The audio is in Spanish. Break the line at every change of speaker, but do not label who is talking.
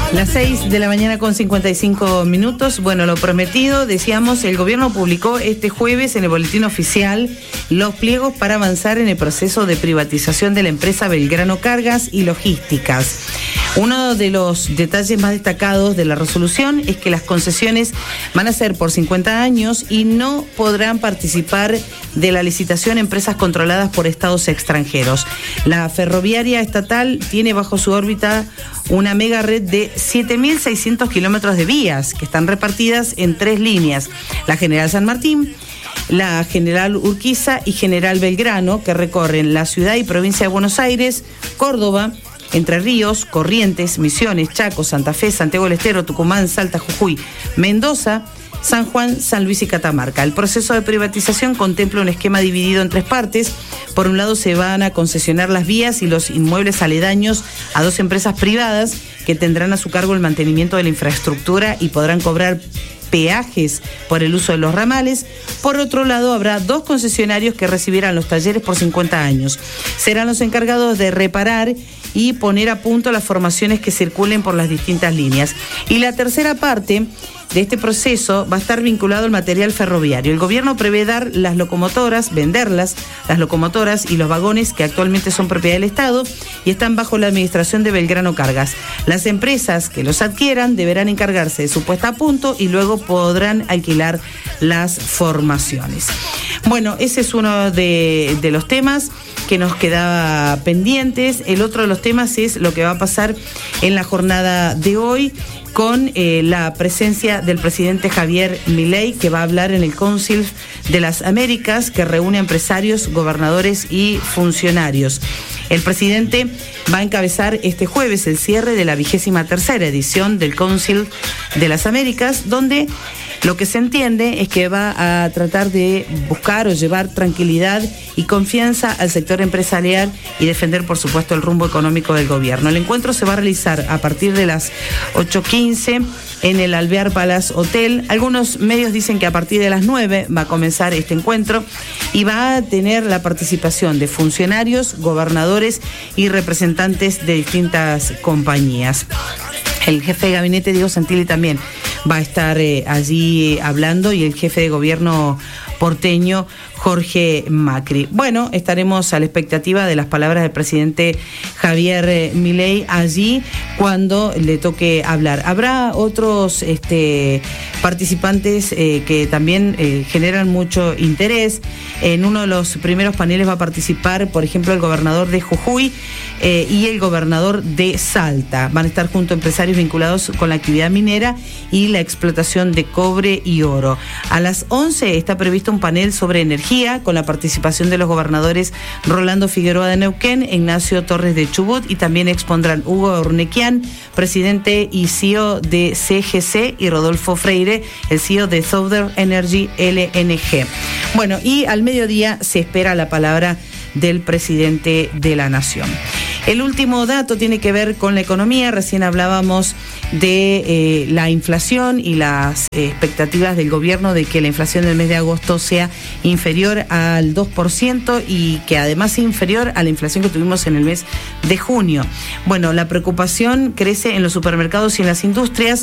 Las 6 de la mañana con 55 minutos. Bueno, lo prometido, decíamos, el gobierno publicó este jueves en el boletín oficial los pliegos para avanzar en el proceso de privatización de la empresa Belgrano Cargas y Logísticas. Uno de los detalles más destacados de la resolución es que las concesiones van a ser por 50 años y no podrán participar de la licitación empresas controladas por estados extranjeros. La ferroviaria estatal tiene bajo su órbita una mega red de 7.600 kilómetros de vías que están repartidas en 3 líneas: la General San Martín, la General Urquiza y General Belgrano, que recorren la ciudad y provincia de Buenos Aires, Córdoba, Entre Ríos, Corrientes, Misiones, Chaco, Santa Fe, Santiago del Estero, Tucumán, Salta, Jujuy, Mendoza, San Juan, San Luis y Catamarca. El proceso de privatización contempla un esquema dividido en 3 partes. Por un lado, se van a concesionar las vías y los inmuebles aledaños a 2 empresas privadas que tendrán a su cargo el mantenimiento de la infraestructura y podrán cobrar peajes por el uso de los ramales. Por otro lado, habrá 2 concesionarios que recibirán los talleres por 50 años. Serán los encargados de reparar y poner a punto las formaciones que circulen por las distintas líneas. Y la tercera parte de este proceso va a estar vinculado al material ferroviario. El gobierno prevé dar las locomotoras, venderlas, las locomotoras y los vagones que actualmente son propiedad del Estado y están bajo la administración de Belgrano Cargas. Las empresas que los adquieran deberán encargarse de su puesta a punto y luego podrán alquilar las formaciones. Bueno, ese es uno de los temas que nos quedaba pendientes. El otro de los temas es lo que va a pasar en la jornada de hoy con la presencia del presidente Javier Milei, que va a hablar en el Council de las Américas, que reúne a empresarios, gobernadores y funcionarios. El presidente va a encabezar este jueves el cierre de la 23ª edición del Council de las Américas, donde lo que se entiende es que va a tratar de buscar o llevar tranquilidad y confianza al sector empresarial y defender, por supuesto, el rumbo económico del gobierno. El encuentro se va a realizar a partir de las 8:15 en el Alvear Palace Hotel. Algunos medios dicen que a partir de las 9 va a comenzar este encuentro y va a tener la participación de funcionarios, gobernadores y representantes de distintas compañías. El jefe de gabinete, Diego Santilli, también va a estar allí hablando, y el jefe de gobierno porteño, Jorge Macri. Bueno, estaremos a la expectativa de las palabras del presidente Javier Milei allí cuando le toque hablar. Habrá otros participantes que también generan mucho interés. En uno de los primeros paneles va a participar, por ejemplo, el gobernador de Jujuy y el gobernador de Salta. Van a estar junto a empresarios vinculados con la actividad minera y la explotación de cobre y oro. A las 11 está previsto un panel sobre energía con la participación de los gobernadores Rolando Figueroa de Neuquén, Ignacio Torres de Chubut, y también expondrán Hugo Urnequian, presidente y CEO de CGC, y Rodolfo Freire, el CEO de Southern Energy LNG. Bueno, y al mediodía se espera la palabra del presidente de la Nación. El último dato tiene que ver con la economía. Recién hablábamos de la inflación y las expectativas del gobierno de que la inflación del mes de agosto sea inferior al 2% y que además sea inferior a la inflación que tuvimos en el mes de junio. Bueno, la preocupación crece en los supermercados y en las industrias